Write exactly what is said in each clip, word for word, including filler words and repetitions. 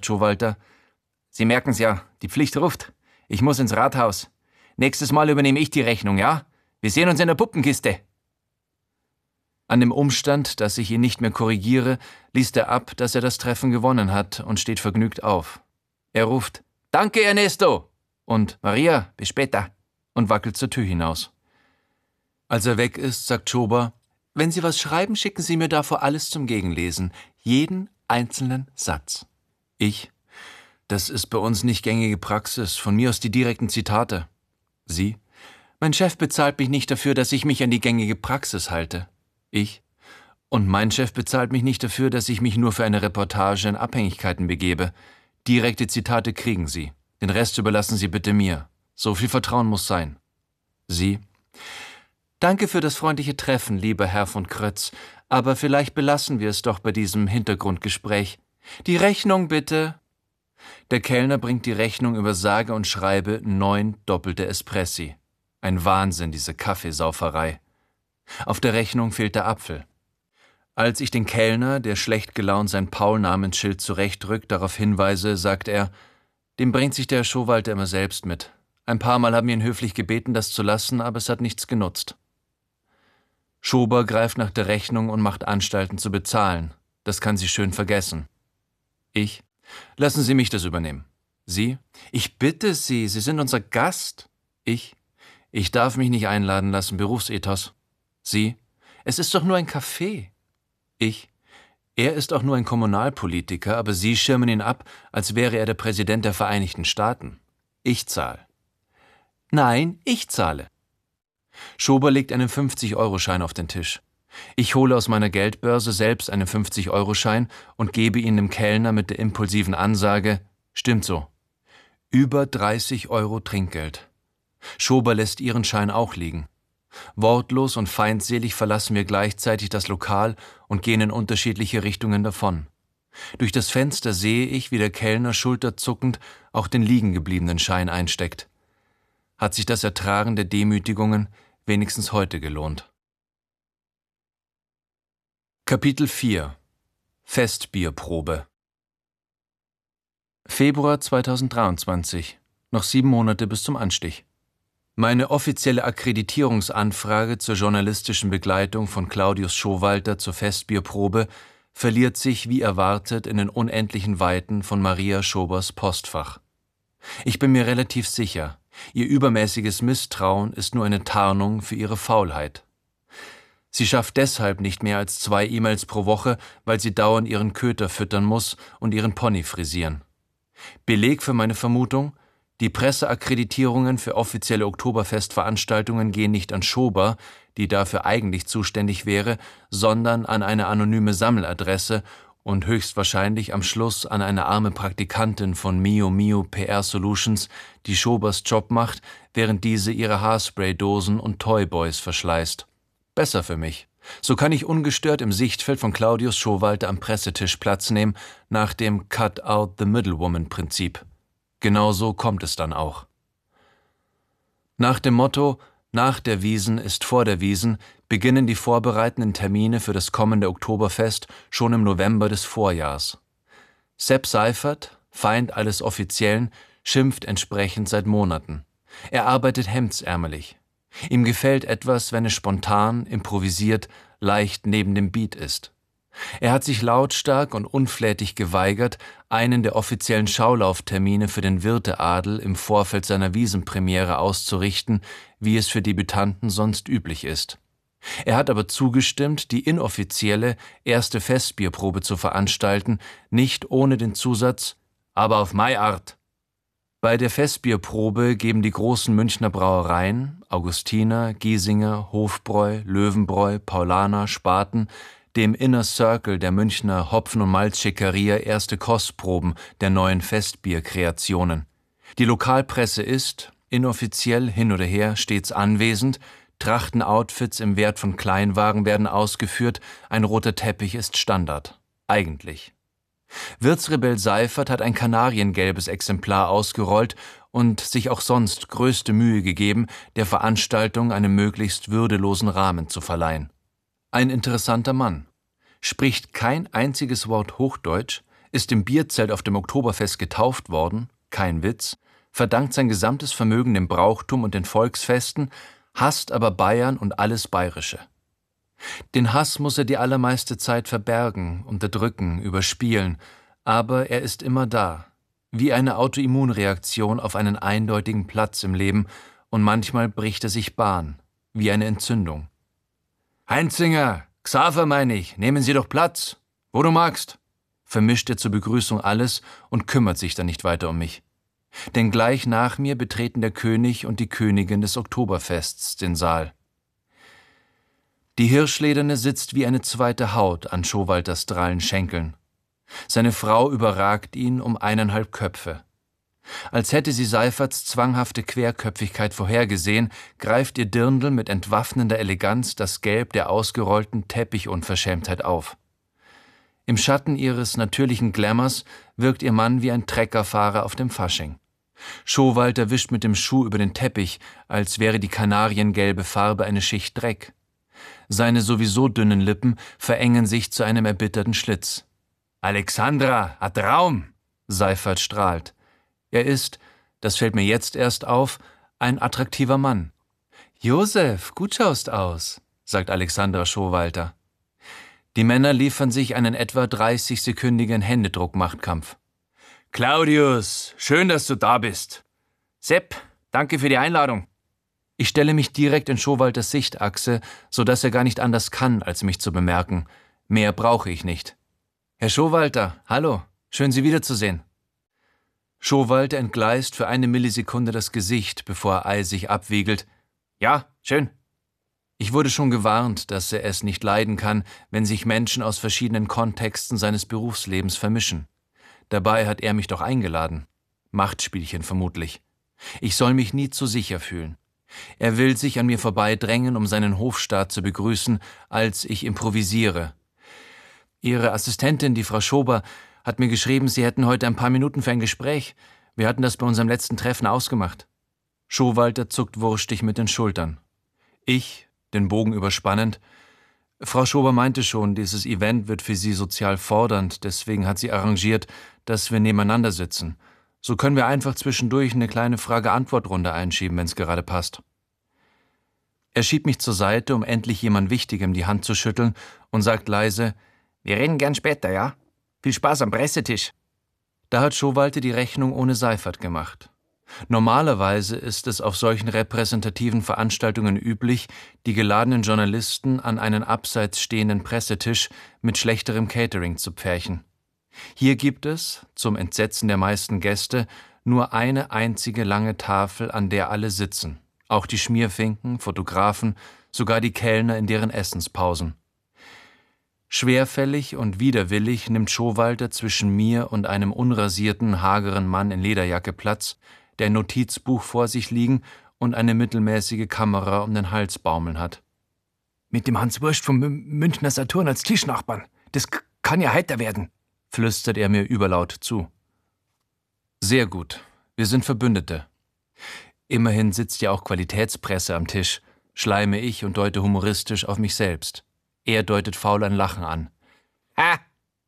Schowalter. »Sie merken's ja, die Pflicht ruft. Ich muss ins Rathaus. Nächstes Mal übernehme ich die Rechnung, ja? Wir sehen uns in der Puppenkiste.« An dem Umstand, dass ich ihn nicht mehr korrigiere, liest er ab, dass er das Treffen gewonnen hat und steht vergnügt auf. Er ruft, »Danke, Ernesto!« und »Maria, bis später!« und wackelt zur Tür hinaus. Als er weg ist, sagt Schober, »Wenn Sie was schreiben, schicken Sie mir davor alles zum Gegenlesen. Jeden einzelnen Satz.« Ich, »Das ist bei uns nicht gängige Praxis, von mir aus die direkten Zitate.« Sie, »Mein Chef bezahlt mich nicht dafür, dass ich mich an die gängige Praxis halte.« Ich, »Und mein Chef bezahlt mich nicht dafür, dass ich mich nur für eine Reportage in Abhängigkeiten begebe. Direkte Zitate kriegen Sie. Den Rest überlassen Sie bitte mir. So viel Vertrauen muss sein.« Sie, »Danke für das freundliche Treffen, lieber Herr von Krötz, aber vielleicht belassen wir es doch bei diesem Hintergrundgespräch. Die Rechnung bitte.« Der Kellner bringt die Rechnung über sage und schreibe neun doppelte Espressi. Ein Wahnsinn, diese Kaffeesauferei. Auf der Rechnung fehlt der Apfel. Als ich den Kellner, der schlecht gelaunt sein Paul-Namensschild zurechtrückt, darauf hinweise, sagt er, »Dem bringt sich der Herr Schowalter immer selbst mit. Ein paar Mal haben wir ihn höflich gebeten, das zu lassen, aber es hat nichts genutzt.« Schober greift nach der Rechnung und macht Anstalten zu bezahlen. Das kann sie schön vergessen. Ich, »Lassen Sie mich das übernehmen.« Sie, »Ich bitte Sie, Sie sind unser Gast.« Ich, »Ich darf mich nicht einladen lassen, Berufsethos.« Sie, »Es ist doch nur ein Café.« Ich, »Er ist auch nur ein Kommunalpolitiker, aber Sie schirmen ihn ab, als wäre er der Präsident der Vereinigten Staaten. Ich zahle.« »Nein, ich zahle.« Schober legt einen fünfzig-Euro-Schein auf den Tisch. Ich hole aus meiner Geldbörse selbst einen fünfzig-Euro-Schein und gebe ihn dem Kellner mit der impulsiven Ansage, »Stimmt so. Über dreißig Euro Trinkgeld.« Schober lässt ihren Schein auch liegen. Wortlos und feindselig verlassen wir gleichzeitig das Lokal und gehen in unterschiedliche Richtungen davon. Durch das Fenster sehe ich, wie der Kellner schulterzuckend auch den liegengebliebenen Schein einsteckt. Hat sich das Ertragen der Demütigungen wenigstens heute gelohnt. Kapitel vier Festbierprobe Februar zweitausenddreiundzwanzig. Noch sieben Monate bis zum Anstich. Meine offizielle Akkreditierungsanfrage zur journalistischen Begleitung von Claudius Schowalter zur Festbierprobe verliert sich wie erwartet in den unendlichen Weiten von Maria Schobers Postfach. Ich bin mir relativ sicher, ihr übermäßiges Misstrauen ist nur eine Tarnung für ihre Faulheit. Sie schafft deshalb nicht mehr als zwei E-Mails pro Woche, weil sie dauernd ihren Köter füttern muss und ihren Pony frisieren. Beleg für meine Vermutung: Die Presseakkreditierungen für offizielle Oktoberfestveranstaltungen gehen nicht an Schober, die dafür eigentlich zuständig wäre, sondern an eine anonyme Sammeladresse und höchstwahrscheinlich am Schluss an eine arme Praktikantin von Mio Mio P R Solutions, die Schobers Job macht, während diese ihre Haarspray-Dosen und Toyboys verschleißt. Besser für mich. So kann ich ungestört im Sichtfeld von Claudius Schowalter am Pressetisch Platz nehmen, nach dem Cut-out-the-Middlewoman-Prinzip. Genauso kommt es dann auch. Nach dem Motto »Nach der Wiesn ist vor der Wiesn« beginnen die vorbereitenden Termine für das kommende Oktoberfest schon im November des Vorjahrs. Sepp Seifert, Feind alles Offiziellen, schimpft entsprechend seit Monaten. Er arbeitet hemdsärmelig. Ihm gefällt etwas, wenn es spontan, improvisiert, leicht neben dem Beat ist. Er hat sich lautstark und unflätig geweigert, einen der offiziellen Schaulauftermine für den Wirteadel im Vorfeld seiner Wiesenpremiere auszurichten, wie es für Debütanten sonst üblich ist. Er hat aber zugestimmt, die inoffizielle erste Festbierprobe zu veranstalten, nicht ohne den Zusatz »aber auf mei Art«. Bei der Festbierprobe geben die großen Münchner Brauereien, Augustiner, Giesinger, Hofbräu, Löwenbräu, Paulaner, Spaten, dem Inner Circle der Münchner Hopfen- und Malzschickeria erste Kostproben der neuen Festbierkreationen. Die Lokalpresse ist, inoffiziell hin oder her, stets anwesend, Trachtenoutfits im Wert von Kleinwagen werden ausgeführt, ein roter Teppich ist Standard. Eigentlich. Wirtsrebell Seifert hat ein kanariengelbes Exemplar ausgerollt und sich auch sonst größte Mühe gegeben, der Veranstaltung einen möglichst würdelosen Rahmen zu verleihen. Ein interessanter Mann. Spricht kein einziges Wort Hochdeutsch, ist im Bierzelt auf dem Oktoberfest getauft worden, kein Witz, verdankt sein gesamtes Vermögen dem Brauchtum und den Volksfesten, hasst aber Bayern und alles Bayerische. Den Hass muss er die allermeiste Zeit verbergen, unterdrücken, überspielen, aber er ist immer da, wie eine Autoimmunreaktion auf einen eindeutigen Platz im Leben, und manchmal bricht er sich Bahn, wie eine Entzündung. »Heinzinger, Xaver meine ich, nehmen Sie doch Platz, wo du magst«, vermischt er zur Begrüßung alles und kümmert sich dann nicht weiter um mich. Denn gleich nach mir betreten der König und die Königin des Oktoberfests den Saal. Die Hirschlederne sitzt wie eine zweite Haut an Schowalters drallen Schenkeln. Seine Frau überragt ihn um eineinhalb Köpfe. Als hätte sie Seiferts zwanghafte Querköpfigkeit vorhergesehen, greift ihr Dirndl mit entwaffnender Eleganz das Gelb der ausgerollten Teppichunverschämtheit auf. Im Schatten ihres natürlichen Glamours wirkt ihr Mann wie ein Treckerfahrer auf dem Fasching. Schowalter wischt mit dem Schuh über den Teppich, als wäre die kanariengelbe Farbe eine Schicht Dreck. Seine sowieso dünnen Lippen verengen sich zu einem erbitterten Schlitz. »Alexandra hat Raum«, Seifert strahlt. Er ist, das fällt mir jetzt erst auf, ein attraktiver Mann. »Josef, gut schaust aus«, sagt Alexandra Schowalter. Die Männer liefern sich einen etwa dreißigsekündigen Händedruck-Machtkampf. »Claudius, schön, dass du da bist.« »Sepp, danke für die Einladung.« Ich stelle mich direkt in Schowalters Sichtachse, sodass er gar nicht anders kann, als mich zu bemerken. Mehr brauche ich nicht. »Herr Schowalter, hallo, schön Sie wiederzusehen.« Schowalter entgleist für eine Millisekunde das Gesicht, bevor er eisig abwiegelt. »Ja, schön.« Ich wurde schon gewarnt, dass er es nicht leiden kann, wenn sich Menschen aus verschiedenen Kontexten seines Berufslebens vermischen. Dabei hat er mich doch eingeladen. Machtspielchen vermutlich. Ich soll mich nie zu sicher fühlen. Er will sich an mir vorbeidrängen, um seinen Hofstaat zu begrüßen, als ich improvisiere. »Ihre Assistentin, die Frau Schober, hat mir geschrieben, Sie hätten heute ein paar Minuten für ein Gespräch. Wir hatten das bei unserem letzten Treffen ausgemacht.« Schowalter zuckt wurstig mit den Schultern. Ich, den Bogen überspannend: »Frau Schober meinte schon, dieses Event wird für Sie sozial fordernd, deswegen hat sie arrangiert, dass wir nebeneinander sitzen. So können wir einfach zwischendurch eine kleine Frage-Antwort-Runde einschieben, wenn es gerade passt.« Er schiebt mich zur Seite, um endlich jemand Wichtigem die Hand zu schütteln, und sagt leise: »Wir reden gern später, ja? Viel Spaß am Pressetisch.« Da hat Schowalter die Rechnung ohne Seifert gemacht. Normalerweise ist es auf solchen repräsentativen Veranstaltungen üblich, die geladenen Journalisten an einen abseits stehenden Pressetisch mit schlechterem Catering zu pferchen. Hier gibt es, zum Entsetzen der meisten Gäste, nur eine einzige lange Tafel, an der alle sitzen, auch die Schmierfinken, Fotografen, sogar die Kellner in deren Essenspausen. Schwerfällig und widerwillig nimmt Schowalter zwischen mir und einem unrasierten, hageren Mann in Lederjacke Platz, der ein Notizbuch vor sich liegen und eine mittelmäßige Kamera um den Hals baumeln hat. »Mit dem Hans Wurst vom M- Münchner Saturn als Tischnachbarn. Das k- kann ja heiter werden«, flüstert er mir überlaut zu. Sehr gut, wir sind Verbündete. Immerhin sitzt ja auch Qualitätspresse am Tisch, schleime ich und deute humoristisch auf mich selbst. Er deutet faul ein Lachen an. »Ha!«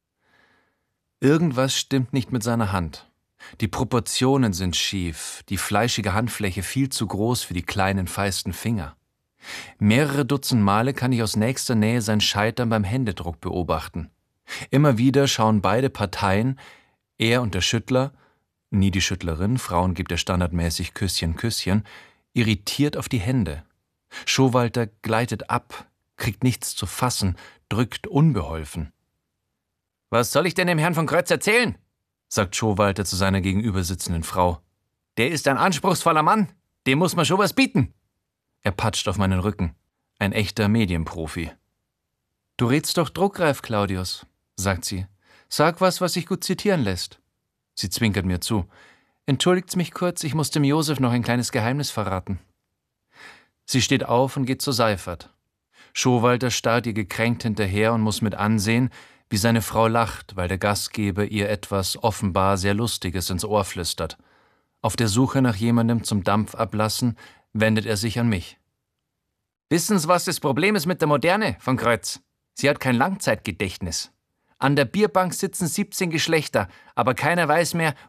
Irgendwas stimmt nicht mit seiner Hand. Die Proportionen sind schief, die fleischige Handfläche viel zu groß für die kleinen, feisten Finger. Mehrere Dutzend Male kann ich aus nächster Nähe sein Scheitern beim Händedruck beobachten. Immer wieder schauen beide Parteien, er und der Schüttler, nie die Schüttlerin, Frauen gibt er standardmäßig Küsschen, Küsschen, irritiert auf die Hände. Schowalter gleitet ab, kriegt nichts zu fassen, drückt unbeholfen. »Was soll ich denn dem Herrn von Krötz erzählen?«, sagt Schowalter zu seiner gegenübersitzenden Frau. »Der ist ein anspruchsvoller Mann, dem muss man schon was bieten.« Er patscht auf meinen Rücken, ein echter Medienprofi. »Du redst doch druckreif, Claudius«, sagt sie. »Sag was, was sich gut zitieren lässt.« Sie zwinkert mir zu. »Entschuldigt's mich kurz, ich muss dem Josef noch ein kleines Geheimnis verraten.« Sie steht auf und geht zu Seifert. Schowalter starrt ihr gekränkt hinterher und muss mit ansehen, wie seine Frau lacht, weil der Gastgeber ihr etwas offenbar sehr Lustiges ins Ohr flüstert. Auf der Suche nach jemandem zum Dampf ablassen, wendet er sich an mich. »Wissen Sie, was das Problem ist mit der Moderne, von Krötz? Sie hat kein Langzeitgedächtnis. An der Bierbank sitzen siebzehn Geschlechter, aber keiner weiß mehr,